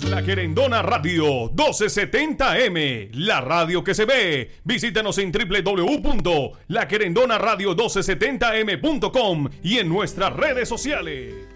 La Querendona Radio 1270M, la radio que se ve. Visítanos en www.laquerendonaradio1270m.com y en nuestras redes sociales.